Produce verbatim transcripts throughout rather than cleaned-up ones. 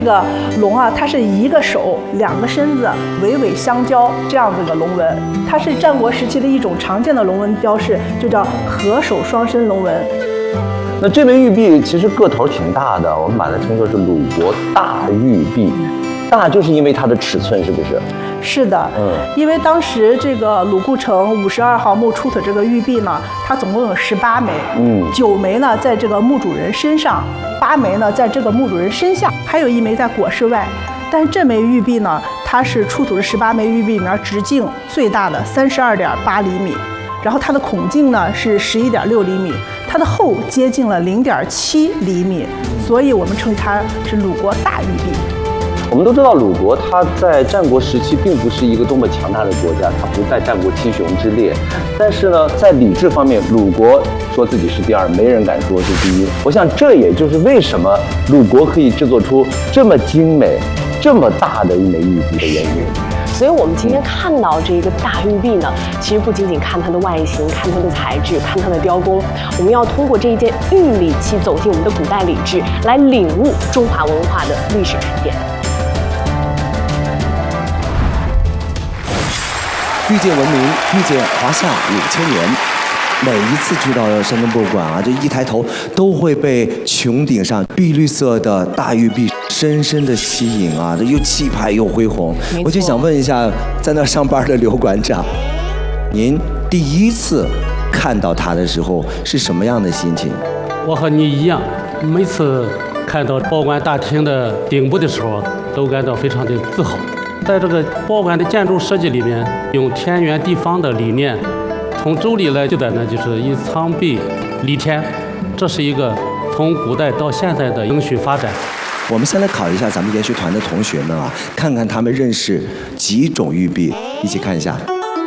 这个龙啊，它是一个手两个身子尾尾相交这样子的龙纹，它是战国时期的一种常见的龙纹标识，就叫合手双身龙纹。 那这枚玉璧其实个头挺大的，我们把它称作是鲁国大玉璧。大就是因为它的尺寸，是不是？ 是的， 嗯， 因为当时这个鲁固城五十二号墓出土这个玉璧呢，它总共有十八枚， 嗯， 九枚呢在这个墓主人身上，八枚呢在这个墓主人身下，还有一枚在椁室外。但是这枚玉璧呢，它是出土的十八枚玉璧里面直径最大的三十二点八厘米，然后它的孔径呢是十一点六厘米，它的厚接近了零点七厘米，所以我们称它是鲁国大玉璧。 我们都知道鲁国它在战国时期并不是一个多么强大的国家，它不在战国七雄之列。但是呢，在礼制方面，鲁国说自己是第二，没人敢说是第一。我想这也就是为什么鲁国可以制作出这么精美、这么大的一枚玉璧的原因。 所以我们今天看到这个大玉璧呢，其实不仅仅看它的外形，看它的材质，看它的雕工，我们要通过这一件玉礼器走进我们的古代礼制，来领悟中华文化的历史沉淀。 遇见文明，遇见华夏五千年。每一次去到山东博物馆啊，这一抬头都会被穹顶上碧绿色的大玉璧深深的吸引啊，这又气派又恢宏。我就想问一下，在那上班的刘馆长，您第一次看到它的时候是什么样的心情？ 我和你一样，每次看到博物馆大厅的顶部的时候，都感到非常的自豪。在这个博物馆的建筑设计里面，用天圆地方的理念，从周礼来记载呢，就是以苍璧立天，这是一个从古代到现在的永续发展。 我们先来考一下咱们研学团的同学们啊，看看他们认识几种玉璧，一起看一下，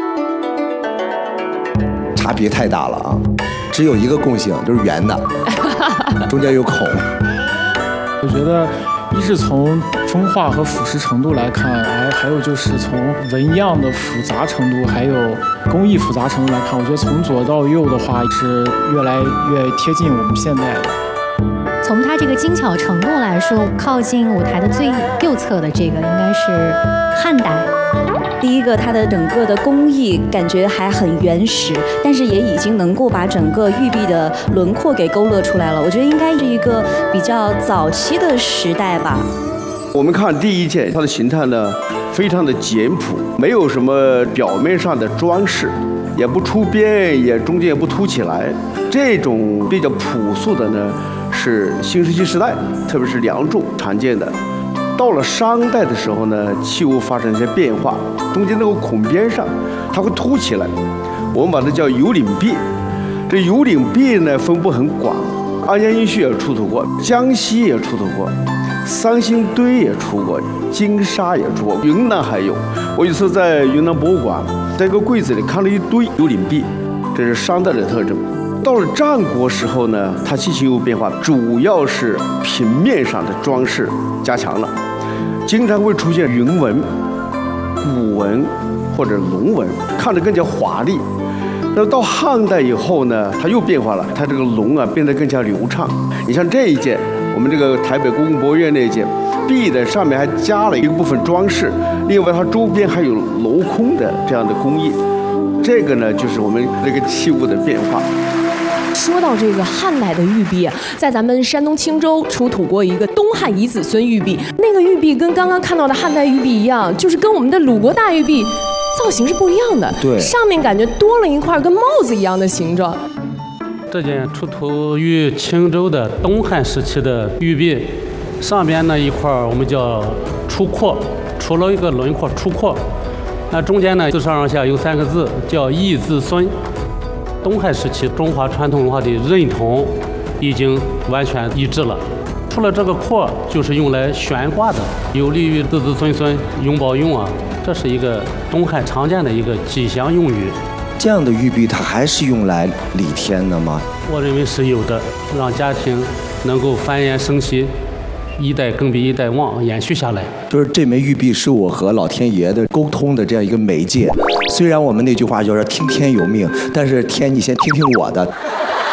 差别太大了啊！只有一个共性，就是圆的，中间有孔。 我觉得。一是从风化和腐蚀程度来看，还还有就是从纹样的复杂程度，还有工艺复杂程度来看，我觉得从左到右的话是越来越贴近我们现在的。 从它这个精巧程度来说，靠近舞台的最右侧的这个应该是汉代。 第一个，它的整个的工艺感觉还很原始，但是也已经能够把整个玉璧的轮廓给勾勒出来了。我觉得应该是一个比较早期的时代吧。 我们看第一件，它的形态呢非常的简朴，没有什么表面上的装饰，也不出边，也中间也不凸起来。这种比较朴素的呢，是新石器时代，特别是梁祝常见的。到了商代的时候呢，器物发生一些变化，中间那个孔边上它会凸起来，我们把它叫有领璧。这有领璧呢分布很广，安阳印序也出土过，江西也出土过，三星堆也出过，金沙也出过，云南还有。我有一次在云南博物馆，在一个柜子里看了一堆有领璧，这是商代的特征。到了战国时候呢，它器型有变化，主要是平面上的装饰加强了，经常会出现云纹、古纹或者龙纹，看着更加华丽。那到汉代以后呢，它又变化了，它这个龙啊变得更加流畅。你像这一件，我们这个台北故宫博物院那一件，璧的上面还加了一个部分装饰，另外它周边还有镂空的这样的工艺。这个呢，就是我们这个器物的变化。 说到这个汉代的玉璧，在咱们山东青州出土过一个东汉遗子孙玉璧，那个玉璧跟刚刚看到的汉代玉璧一样，就是跟我们的鲁国大玉璧造型是不一样的。 对， 上面感觉多了一块跟帽子一样的形状。 这件出土于青州的东汉时期的玉璧，上边那一块我们叫出廓，出了一个轮廓出廓，那中间呢自上而下有三个字叫义子孙。东汉时期中华传统文化的认同已经完全一致了，除了这个廓就是用来悬挂的，有利于子子孙孙永保用啊，这是一个东汉常见的一个吉祥用语。 这样的玉璧它还是用来礼天的吗？ 我认为是有的，让家庭能够繁衍生息，一代更比一代旺，延续下来。 就是这枚玉璧是我和老天爷的沟通的这样一个媒介。虽然我们那句话就是听天由命，但是天你先听听我的。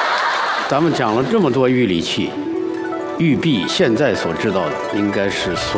咱们讲了这么多玉礼器，玉璧现在所知道的应该是所